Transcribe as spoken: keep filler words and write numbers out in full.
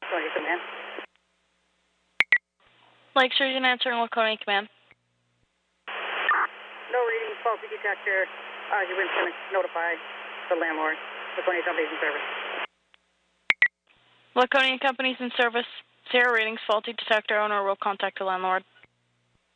Laconia Command. Lake Sturgeon answering Laconia Command. No reading, faulty detector. Occupant's going to notify the landlord. Laconia Company's in service. Laconia Company's in service. Zero readings, faulty detector. Owner will contact the landlord.